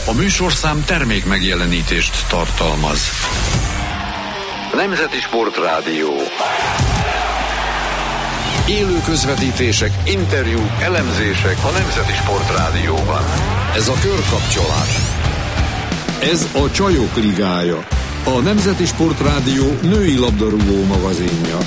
A műsorszám termék megjelenítést tartalmaz. Nemzeti Sportrádió. Élő közvetítések, interjúk, elemzések a Nemzeti Sportrádióban. Ez a körkapcsolás. Ez a Csajok Ligája. A Nemzeti Sportrádió női labdarúgó magazinja.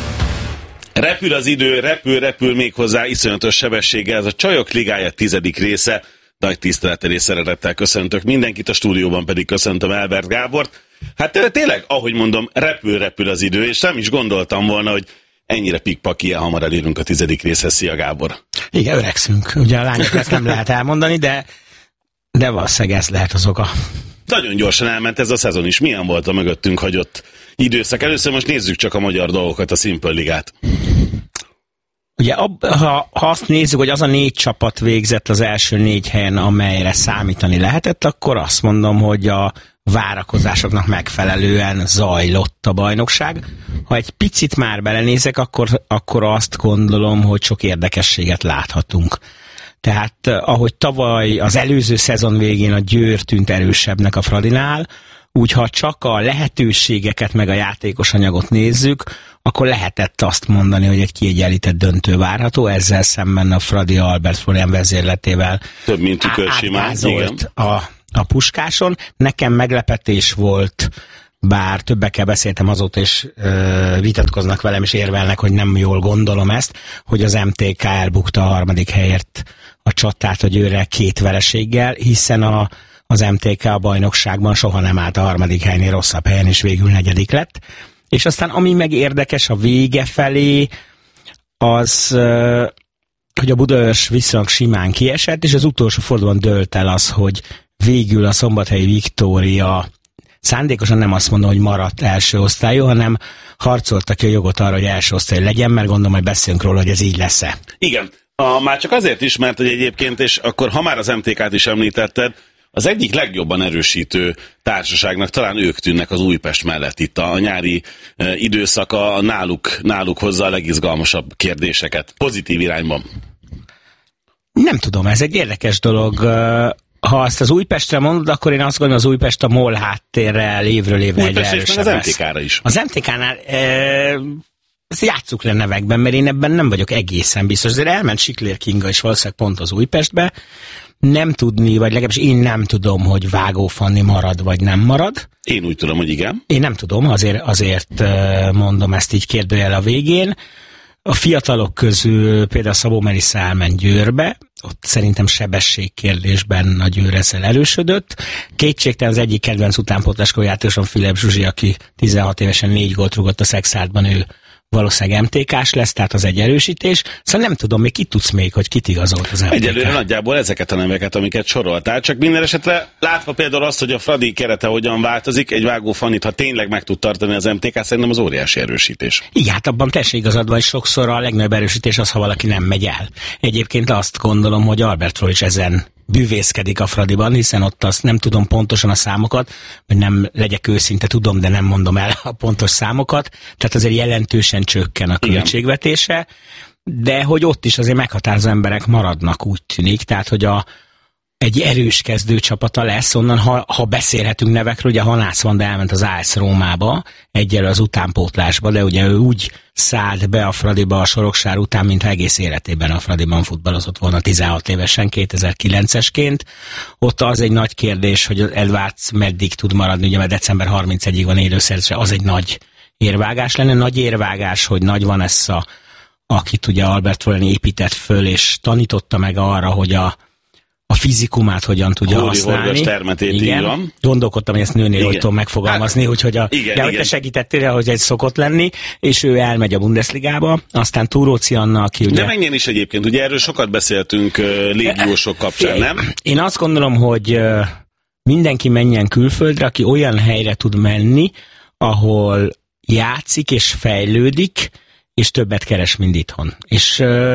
Repül az idő, repül méghozzá iszonyatos sebességgel. Ez a Csajok Ligája 10. része. Nagy tisztelettel és szeretettel köszöntök mindenkit, a stúdióban pedig köszöntöm Elbert Gábort. Hát tényleg, ahogy mondom, repül az idő, és nem is gondoltam volna, hogy ennyire pikpak, ilyen hamar elérünk a 10. részhez. Szia, Gábor! Igen, öregszünk. Ugye a lányok ezt nem lehet elmondani, de valószínűleg ez lehet az oka. Nagyon gyorsan elment ez a szezon is. Milyen volt a mögöttünk hagyott időszak? Először most nézzük csak a magyar dolgokat, a Simple Ligát. Ugye, ha azt nézzük, hogy az a 4 csapat végzett az első 4 helyen, amelyre számítani lehetett, akkor azt mondom, hogy a várakozásoknak megfelelően zajlott a bajnokság. Ha egy picit már belenézek, akkor azt gondolom, hogy sok érdekességet láthatunk. Tehát ahogy tavaly az előző szezon végén a Győr tűnt erősebbnek a Fradinál, úgy ha csak a lehetőségeket meg a játékos anyagot nézzük, akkor lehetett azt mondani, hogy egy kiegyenlített döntő várható, ezzel szemben a Fradi Albert Florian vezérletével több mint tükörsimán, igen. A Puskáson. Nekem meglepetés volt, bár többekkel beszéltem azóta, és vitatkoznak velem, és érvelnek, hogy nem jól gondolom ezt, hogy az MTK elbukta a 3. helyért a csatát a Győrrel 2 vereséggel, hiszen az MTK a bajnokságban soha nem állt a 3. helynél rosszabb helyen, és végül 4. lett. És aztán ami meg érdekes a vége felé, az, hogy a Budaörs viszonylag simán kiesett, és az utolsó fordulóban dőlt el az, hogy végül a Szombathelyi Viktória szándékosan nem azt mondom, hogy maradt első osztályú, hanem harcoltak ki a jogot arra, hogy első osztály legyen, mert gondolom, hogy beszélünk róla, hogy ez így lesz-e. Igen, már csak azért is, mert hogy egyébként, és akkor ha már az MTK-t is említetted, az egyik legjobban erősítő társaságnak talán ők tűnnek az Újpest mellett itt a nyári időszaka, náluk hozza a legizgalmasabb kérdéseket, pozitív irányban. Nem tudom, ez egy érdekes dolog. Ha azt az Újpestre mondod, akkor én azt gondolom, az Újpest a MOL háttérrel évről évre egyre erősebb lesz. Az MTK-ra is. Az MTK-nál ezt játsszuk le nevekben, mert én ebben nem vagyok egészen biztos. Azért elment Siklér Kinga is valószínűleg pont az Újpestbe. Nem tudni, vagy legalábbis én nem tudom, hogy Vágó Fanni marad, vagy nem marad. Én úgy tudom, hogy igen. Én nem tudom, azért mondom ezt így kérdőjel a végén. A fiatalok közül például Szabó Melissa elment Győrbe, ott szerintem sebességkérdésben a Győr ezzel erősödött. Kétségtelen az egyik kedvenc utánpótláskor játékosom Filip Zsuzsi, aki 16 évesen 4 gólt rúgott a Szexárdban, ő valószínűleg MTK-s lesz, tehát az egy erősítés. Szóval nem tudom, még ki tudsz még, hogy kit igazolt az MTK. Egyelőre nagyjából ezeket a neveket, amiket soroltál, csak minden esetre látva például azt, hogy a Fradi kerete hogyan változik, egy Vágó Fannit, ha tényleg meg tud tartani az MTK, szerintem az óriási erősítés. Igen, hát abban teljesen igazad van, hogy sokszor a legnagyobb erősítés az, ha valaki nem megy el. Egyébként azt gondolom, hogy Albertról is ezen bűvészkedik a Fradiban, hiszen ott azt nem tudom pontosan a számokat, vagy nem legyek őszinte, tudom, de nem mondom el a pontos számokat, tehát azért jelentősen csökken a költségvetése, de hogy ott is azért meghatározó emberek maradnak, úgy tűnik, tehát hogy egy erős kezdőcsapata lesz, onnan, ha beszélhetünk nevekről, ugye Hanász Vanda elment az AS Rómába, egyelő az utánpótlásba, de ugye ő úgy szállt be a Fradiba a Soroksár után, mintha egész életében a Fradiban futballozott volna 16 évesen, 2009-esként. Ott az egy nagy kérdés, hogy az Edwards meddig tud maradni, ugye mert december 31-ig van élőszerzése, az egy nagy érvágás lenne. Nagy érvágás, hogy Nagy Vanessa, akit ugye Albert Florian épített föl, és tanította meg arra, hogy a fizikumát hogyan tudja használni. Igen. Gondolkodtam, hogy ezt nőnél hogy tudom megfogalmazni, úgyhogy hogy te segítettél, hogy egy szokott lenni, és ő elmegy a Bundesligába, aztán Túróci Anna, aki ugye... De menjen is egyébként, ugye erről sokat beszéltünk légiósok kapcsán, nem? Én azt gondolom, hogy mindenki menjen külföldre, aki olyan helyre tud menni, ahol játszik és fejlődik, és többet keres, mint itthon. És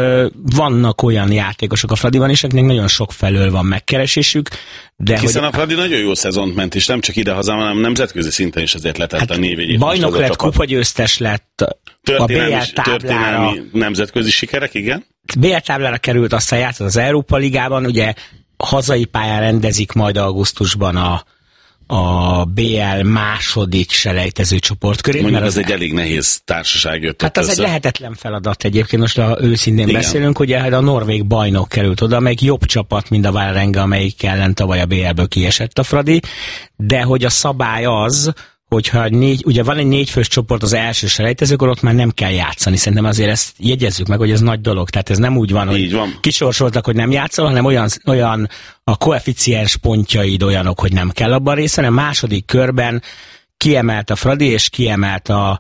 vannak olyan játékosok a Fradiban is, akiknek nagyon sok felől van megkeresésük. De hiszen a Fradi nagyon jó szezont ment, és nem csak idehaza, hanem nemzetközi szinten is azért letett a névjegyét. Bajnok lett, kupagyőztes lett, történelmi nemzetközi sikerek, igen? BL táblára került, aztán játszott az Európa Ligában, ugye hazai pályán rendezik majd augusztusban a BL második selejtező csoportkörét. Mondjuk az egy elég nehéz társaság jött. Hát az egy lehetetlen feladat egyébként, most őszintén beszélünk, ugye a norvég bajnok került oda, amelyik jobb csapat, mint a Vålerenga, amelyik ellen tavaly a BL-ből kiesett a Fradi, de hogy a szabály az, hogyha ugye van egy 4 fős csoport az első selejtezőkor, ott már nem kell játszani. Szerintem azért ezt jegyezzük meg, hogy ez nagy dolog. Tehát ez nem úgy van, hogy kisorsoltak, hogy nem játszol, hanem olyan a koeficiens pontjaid olyanok, hogy nem kell abban részt, hanem második körben kiemelt a Fradi, és kiemelt a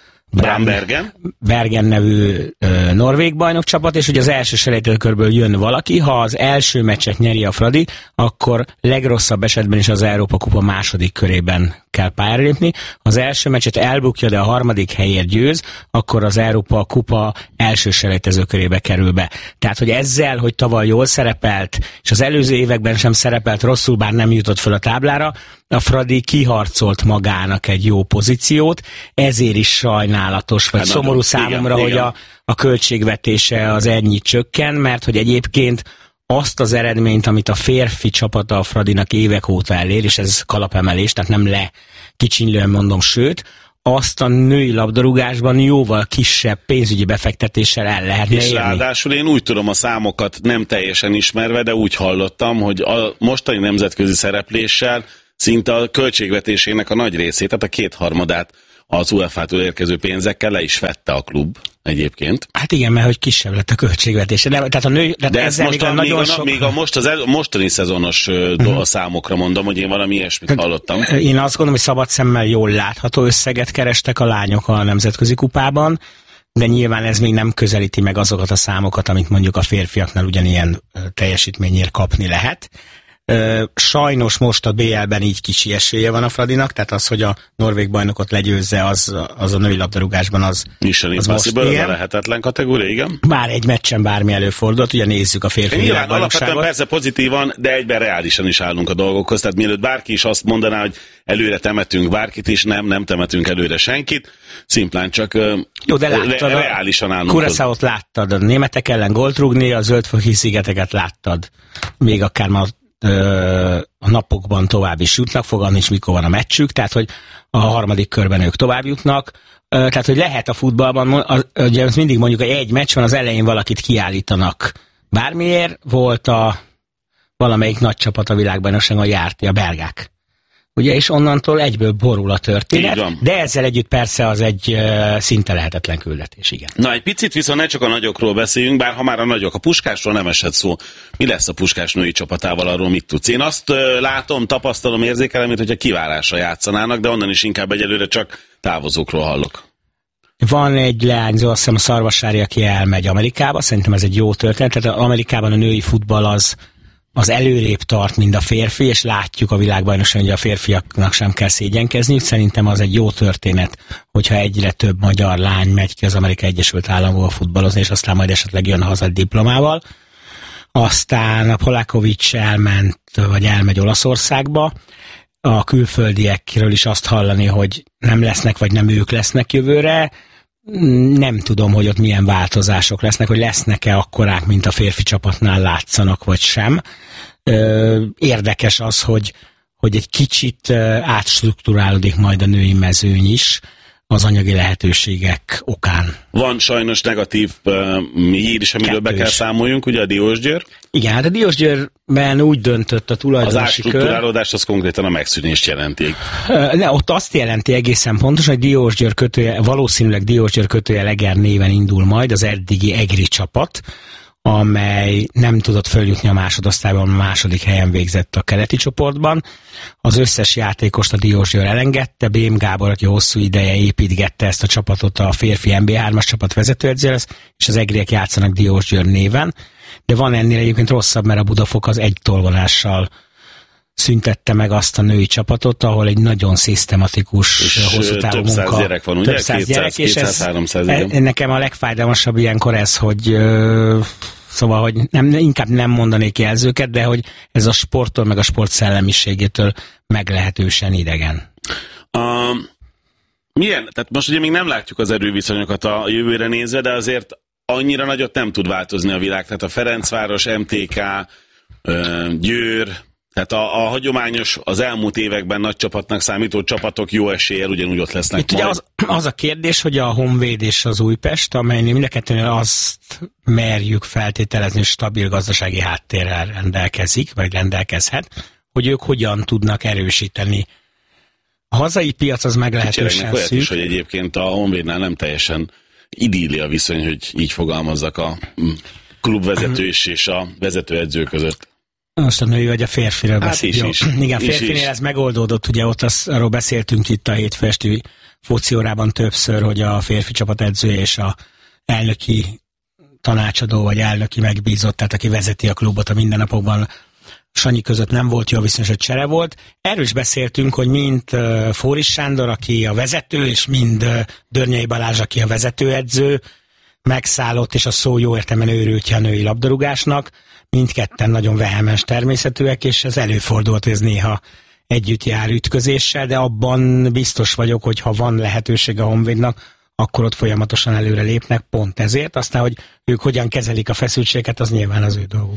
Bergen nevű norvég bajnokcsapat, és ugye az első selejtezőkörből jön valaki, ha az első meccset nyeri a Fradi, akkor legrosszabb esetben is az Európa Kupa második körében kell pályára lépni. Ha az első meccset elbukja, de a harmadik helyért győz, akkor az Európa Kupa első selejtezőkörébe kerül be. Tehát, hogy ezzel, hogy tavaly jól szerepelt, és az előző években sem szerepelt rosszul, bár nem jutott föl a táblára, a Fradi kiharcolt magának egy jó pozíciót, ezért is sajnálatos, vagy szomorú számomra, hogy a költségvetése az ennyit csökken, mert hogy egyébként azt az eredményt, amit a férfi csapata a Fradinak évek óta elér, és ez kalapemelés, tehát nem lekicsinylően mondom, sőt, azt a női labdarúgásban jóval kisebb pénzügyi befektetéssel el lehetne érni. És ráadásul én úgy tudom a számokat nem teljesen ismerve, de úgy hallottam, hogy a mostani nemzetközi szerepléssel szinte a költségvetésének a nagy részét, tehát a 2/3 az UEFA-tól érkező pénzekkel le is vette a klub egyébként. Hát igen, mert hogy kisebb lett a költségvetése. Tehát a nő, de ez most még a mostani szezonos számokra mondom, hogy én valami ilyesmit hallottam. Én azt gondolom, hogy szabad szemmel jól látható összeget kerestek a lányok a nemzetközi kupában, de nyilván ez még nem közelíti meg azokat a számokat, amit mondjuk a férfiaknál ugyanilyen teljesítményért kapni lehet. Sajnos most a BL-ben így kicsi esélye van a Fradinak, tehát az, hogy a norvég bajnokot legyőzze, az a női labdarúgásban az most igen. Lehetetlen kategória, igen. Bár egy meccsen bármi előfordult, ugye nézzük a férfi világbajnokságot. Alapvetően persze pozitívan, de egyben reálisan is állunk a dolgokhoz, tehát mielőtt bárki is azt mondaná, hogy előre temetünk bárkit is, nem temetünk előre senkit, szimplán csak jó, de láttad, reálisan állunk. Curaçaót láttad, a németek ellen gólt rúgni, a Zöld-foki szigeteket láttad, még akár már a napokban tovább is jutnak, fogalmam nincs, mikor van a meccsük, tehát hogy a harmadik körben ők tovább jutnak, tehát hogy lehet a futballban, ugye mindig mondjuk, hogy egy meccs van, az elején valakit kiállítanak. Bármiért volt valamelyik nagy csapat a világbajnokságon járti, a belgák. Ugye, és onnantól egyből borul a történet, de ezzel együtt persze az egy szinte lehetetlen küldetés, igen. Na, egy picit viszont ne csak a nagyokról beszéljünk, bár ha már a nagyok, a Puskásról nem esett szó. Mi lesz a Puskás női csapatával, arról mit tudsz? Én azt látom, tapasztalom, érzékelem, mint hogyha kiválásra játszanának, de onnan is inkább egyelőre csak távozókról hallok. Van egy leányzó, azt hiszem a Szarvasári, aki elmegy Amerikába, szerintem ez egy jó történet, tehát Amerikában a női futball az előrébb tart, mint a férfi, és látjuk a világbajnokságon, hogy a férfiaknak sem kell szégyenkezni. Szerintem az egy jó történet, hogyha egyre több magyar lány megy ki az Amerikai Egyesült Államokba futballozni, és aztán majd esetleg jön haza diplomával. Aztán a Polákovics elmegy Olaszországba. A külföldiekről is azt hallani, hogy nem lesznek, vagy nem ők lesznek jövőre. Nem tudom, hogy ott milyen változások lesznek, hogy lesznek-e akkorák, mint a férfi csapatnál látszanak, vagy sem. Érdekes az, hogy egy kicsit átstruktúrálódik majd a női mezőny is az anyagi lehetőségek okán. Van sajnos negatív hír is, amiről be kell számoljunk, ugye a Diósgyőr? Igen, hát a Diósgyőrben úgy döntött a tulajdonosi kör. Az átstruktúrálódás az konkrétan a megszűnést jelenti. Ott azt jelenti egészen pontosan, hogy valószínűleg Diósgyőr Eger néven indul majd az eddigi EGRI csapat, amely nem tudott följutni a másodosztályban, a második helyen végzett a keleti csoportban. Az összes játékost a Diósgyőr elengedte, Bém Gábor, aki hosszú ideje építgette ezt a csapatot, a férfi MB3-as csapat vezetőedző lesz, és az egriek játszanak Diósgyőr néven. De van ennél egyébként rosszabb, mert a Budafok az egy tolvonással szüntette meg azt a női csapatot, ahol egy nagyon szisztematikus, hosszú távú munka. Több száz gyerek van, ugye? Több száz gyerek, és 300, nekem a legfájdalmasabb ilyenkor ez, hogy szóval, hogy inkább nem mondanék jelzőket, de hogy ez a sporttól, meg a sport szellemiségétől meglehetősen idegen. Milyen? Tehát most ugye még nem látjuk az erőviszonyokat a jövőre nézve, de azért annyira nagyot nem tud változni a világ. Tehát a Ferencváros, MTK, Győr, tehát a hagyományos, az elmúlt években nagy csapatnak számító csapatok jó eséllyel ugyanúgy ott lesznek. Itt ugye az a kérdés, hogy a Honvéd és az Újpest, amelynél mind a kettőnél azt merjük feltételezni, hogy stabil gazdasági háttérrel rendelkezik, vagy rendelkezhet, hogy ők hogyan tudnak erősíteni. A hazai piac az meglehetősen szűk. Is, hogy egyébként a Honvédnál nem teljesen idilli a viszony, hogy így fogalmazzak a klubvezető és a vezetőedző között. Most a női vagy a férfiről beszél. Igen, férfinél ez megoldódott, ugye ott arról beszéltünk itt a hétfő esti foci órában többször, hogy a férfi csapat edzője és a elnöki tanácsadó vagy elnöki megbízott, tehát aki vezeti a klubot a mindennapokban, Sanyi között nem volt jó viszonyos, hogy csere volt. Erről is beszéltünk, hogy mind Fóris Sándor, aki a vezető, és mind Dörnyei Balázs, aki a vezetőedző, megszállott, és a szó jó értelemben őrültje a női labdarúgásnak. Mindketten nagyon vehemens természetűek, és ez előfordult, hogy ez néha együtt jár ütközéssel, de abban biztos vagyok, hogy ha van lehetőség a Honvédnak, akkor ott folyamatosan előre lépnek, pont ezért. Aztán, hogy ők hogyan kezelik a feszültséget, az nyilván az ő dolguk.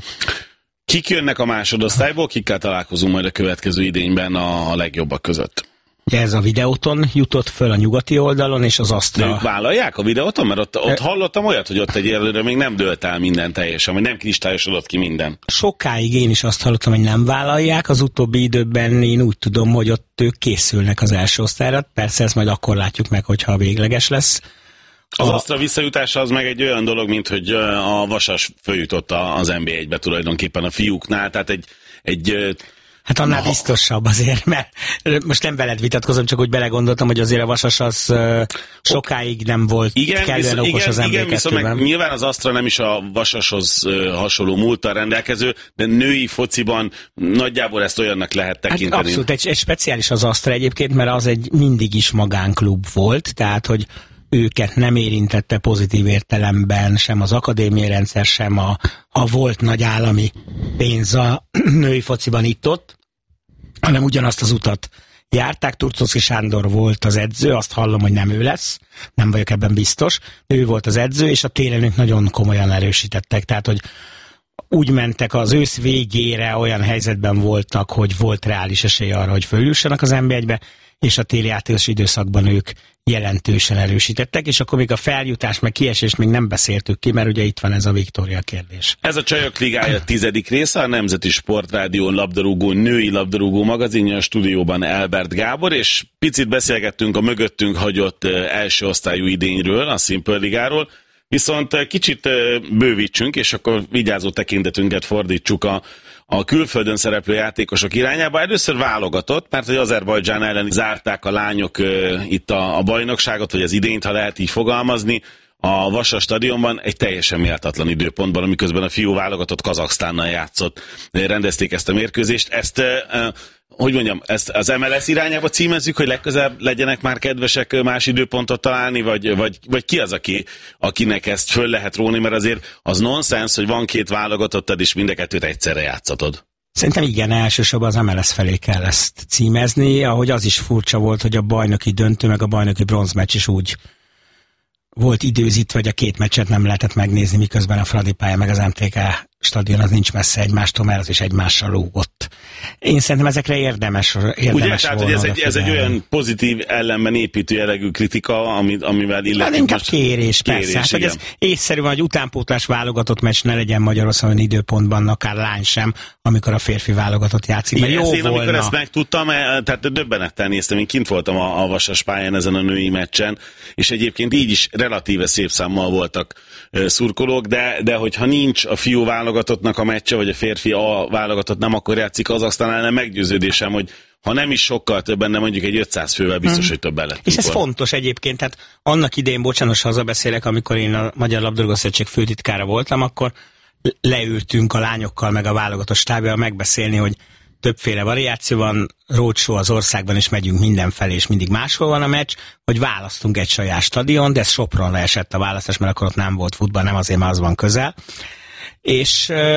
Kik jönnek a másodosztályból, kikkel találkozunk majd a következő idényben a legjobbak között? Ez a Videóton jutott föl a nyugati oldalon, és az Astra... De ők vállalják a Videóton? Mert ott hallottam olyat, hogy ott egyelőre még nem dőlt el minden teljesen, vagy nem kristályosodott ki minden. Sokáig én is azt hallottam, hogy nem vállalják, az utóbbi időben én úgy tudom, hogy ott ők készülnek az első osztályra, persze ezt majd akkor látjuk meg, hogyha végleges lesz. Az Astra visszajutása az meg egy olyan dolog, mint hogy a Vasas följutott az NB1-be tulajdonképpen a fiúknál, tehát egy hát annál biztosabb azért, mert most nem veled vitatkozom, csak úgy belegondoltam, hogy azért a Vasas az sokáig nem volt kellően okos az NB2-ben. Nyilván az Astra nem is a Vasashoz hasonló múlttal rendelkező, de női fociban nagyjából ezt olyannak lehet tekinteni. Hát abszolút, egy speciális az Astra egyébként, mert az egy mindig is magánklub volt, tehát hogy őket nem érintette pozitív értelemben sem az akadémiai rendszer, sem a volt nagy állami pénz a női fociban itt-ott, hanem ugyanazt az utat járták. Turcovszky Sándor volt az edző, azt hallom, hogy nem ő lesz, nem vagyok ebben biztos, de ő volt az edző, és a télen ők nagyon komolyan erősítettek, tehát hogy úgy mentek az ősz végére, olyan helyzetben voltak, hogy volt reális esély arra, hogy följussanak az NB1-be, és a téli játékos időszakban ők jelentősen erősítettek, és akkor még a feljutás, meg kiesést még nem beszéltük ki, mert ugye itt van ez a Viktória kérdés. Ez a Csajok Ligája 10. része, a Nemzeti Sportrádió labdarúgó, női labdarúgó magazinja, a stúdióban Elbert Gábor, és picit beszélgettünk a mögöttünk hagyott első osztályú idényről, a Simple Ligáról, viszont kicsit bővítsünk, és akkor vigyázó tekintetünket fordítsuk a külföldön szereplő játékosok irányába. Először válogatott, mert hogy Azerbajdzsán ellen zárták a lányok itt a bajnokságot, vagy az idényt, ha lehet így fogalmazni, a Vasas stadionban egy teljesen méltatlan időpontban, amiközben a fiú válogatott Kazaksztánnal játszott. Rendezték ezt a mérkőzést. Ezt, hogy mondjam, ezt az MLS irányába címezzük, hogy legközelebb legyenek már kedvesek más időpontot találni, vagy ki az, akinek ezt föl lehet róni, mert azért az nonsens, hogy van két válogatottad, és mind a kettőt egyszerre játszatod. Szerintem igen, elsősorban az MLS felé kell ezt címezni, ahogy az is furcsa volt, hogy a bajnoki döntő, meg a bajnoki bronzmeccs is úgy volt időzítve, hogy a két meccset nem lehetett megnézni, miközben a Fradi pálya meg az MTK stadion az nincs messze egymástól, mert az is egymással rúgott. Én szerintem ezekre érdemes ugye, tehát, hogy ez egy olyan pozitív ellenben építő jellegű kritika, amivel illetve... Hát inkább kérés, persze. Hát, hogy ez észszerű van, hogy utánpótlás válogatott meccs ne legyen Magyarországon időpontban, akár lány sem, amikor a férfi válogatott játszik. Igen, jó volna. Amikor ezt megtudtam, tehát döbbenettel néztem, én kint voltam a Vasas pályán ezen a női meccsen, és egyébként így is relatíve szép számmal voltak szurkolók, de hogyha nincs a fiú válogatottnak a meccse, vagy a férfi A válogatott nem akkor játszik, az aztán ellen meggyőződésem, hogy ha nem is sokkal többen, de mondjuk egy 500 fővel biztos, hogy többen lettünk. És ez fontos egyébként, tehát annak idején, bocsánat, hazabeszélek, amikor én a Magyar Labdarúgó Szövetség főtitkára voltam, akkor leültünk a lányokkal, meg a válogatott stábjával megbeszélni, hogy többféle variáció van, roadshow az országban, és megyünk mindenfelé, és mindig máshol van a meccs, hogy választunk egy saját stadion, de ez Sopronra esett a választás, mert akkor ott nem volt futball, nem azért, mert az van közel. És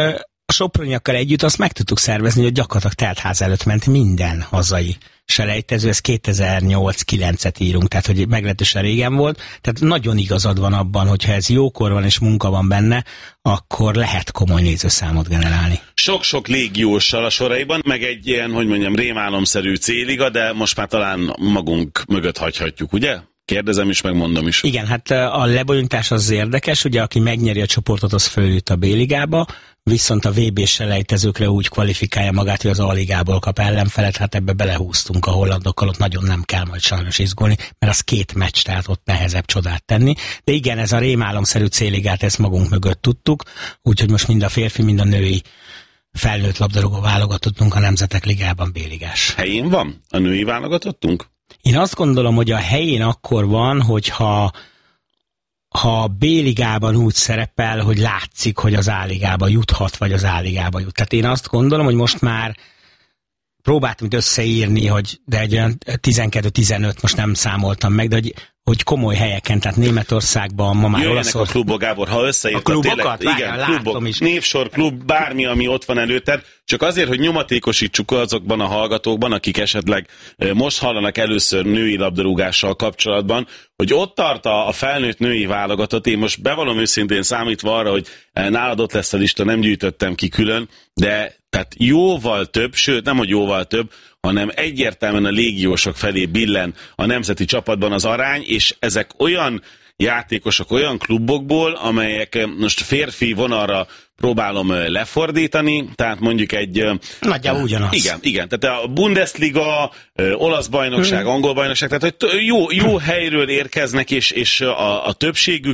a soproniakkal együtt azt meg tudtuk szervezni, hogy gyakorlatilag teltház előtt ment minden hazai selejtező, ez 2008-9-et írunk, tehát hogy meglehetősen régen volt, tehát nagyon igazad van abban, hogyha ez jókor van és munka van benne, akkor lehet komoly nézőszámot generálni. Sok-sok légióssal a soraiban, meg egy ilyen, hogy mondjam, rémálomszerű céliga, de most már talán magunk mögött hagyhatjuk, ugye? Kérdezem is, megmondom is. Igen, hát a lebonyolítás az érdekes, ugye aki megnyeri a csoportot, az följut a B-ligába, viszont a VB selejtezőkre úgy kvalifikálja magát, hogy az A-ligából kap ellenfelet, hát ebbe belehúztunk a hollandokkal, ott nagyon nem kell majd sajnos izgulni, mert az 2 meccs, tehát ott nehezebb csodát tenni. De igen, ez a rémálomszerű C-ligát, ezt magunk mögött tudtuk, úgyhogy most mind a férfi, mind a női felnőtt labdarúgó válogatottunk a Nemzetek Ligában B-ligás. Helyén van a női válogatottunk? Én azt gondolom, hogy a helyén akkor van, hogyha a B-ligában úgy szerepel, hogy látszik, hogy az A-ligába juthat, vagy az A-ligába jut. Tehát én azt gondolom, hogy most már próbáltam itt összeírni, de egy olyan 12-15, most nem számoltam meg, de hogy komoly helyeken, tehát Németországban, ma már Jöjjenek a klubok, Gábor, ha összeírtad. A klubokat? Tényleg, igen, klubok, is. Névsor, klub, bármi, ami ott van előtted, csak azért, hogy nyomatékosítsuk azokban a hallgatókban, akik esetleg most hallanak először női labdarúgással kapcsolatban, hogy ott tart a felnőtt női válogatott. Én most bevallom őszintén, számítva arra, hogy nálad ott lesz a lista, nem gyűjtöttem ki külön, de tehát jóval több, sőt nem, hogy jóval több, hanem egyértelműen a légiósok felé billen a nemzeti csapatban az arány, és ezek olyan játékosok olyan klubokból, amelyek most férfi vonalra próbálom lefordítani, tehát mondjuk egy... Nagyjából ugyanaz. Igen, tehát a Bundesliga, olasz bajnokság, angol bajnokság, tehát hogy jó helyről érkeznek, és a többségük